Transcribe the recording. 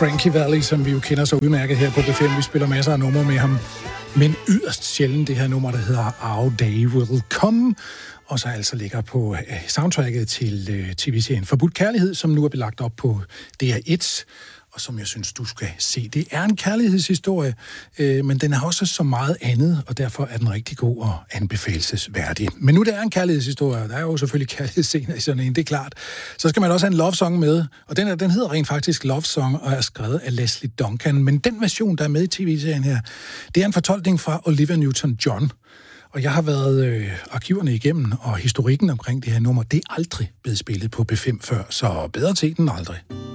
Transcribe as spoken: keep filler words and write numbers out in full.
Frankie Valli, som vi jo kender så udmærket her på B fem. Vi spiller masser af numre med ham, men yderst sjældent det her nummer, der hedder Our Day Will Come, og så altså ligger på soundtracket til T V-serien Forbudt Kærlighed, som nu er belagt op på D R et, og som jeg synes, du skal se. Det er en kærlighedshistorie, øh, men den har også så meget andet, og derfor er den rigtig god og anbefalesværdig. Men nu det er en kærlighedshistorie, der er jo selvfølgelig kærlighedsscener i sådan en, det er klart. Så skal man også have en love song med, og den, er, den hedder rent faktisk Love Song, og er skrevet af Leslie Duncan. Men den version, der er med i T V-serien her, det er en fortolkning fra Olivia Newton-John. Og jeg har været øh, arkiverne igennem, og historikken omkring det her nummer, det er aldrig blevet spillet på B fem før, så bedre til den aldrig.